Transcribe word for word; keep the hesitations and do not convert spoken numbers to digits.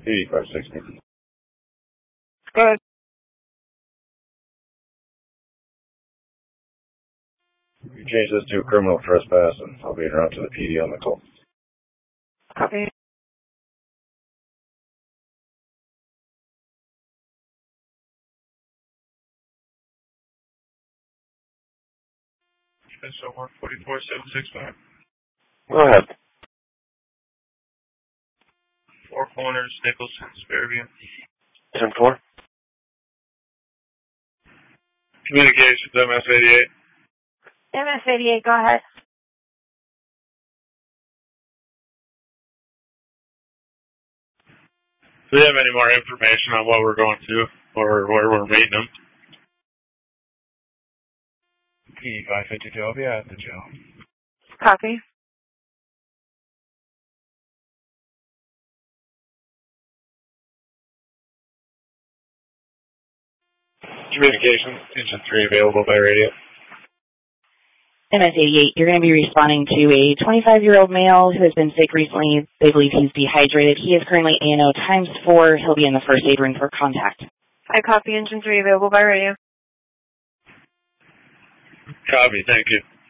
eighty-five sixty. Go ahead. You change this to criminal trespass, and I'll be en route to the P D on the call. Copy. So one forty-four seven six five. Go ahead. Four Corners, Nicholson, Fairview. ten four. Communications, M S eighty-eight. M S eighty-eight, go ahead. Do we have any more information on what we're going to or where we're meeting them? eighty-five fifty-two, I'll be at the jail. Copy. Communications, engine three available by radio. M S eighty-eight, you're going to be responding to a twenty-five-year-old male who has been sick recently. They believe he's dehydrated. He is currently A and O times four. He'll be in the first aid room for contact. I copy engine three available by radio. Copy, thank you.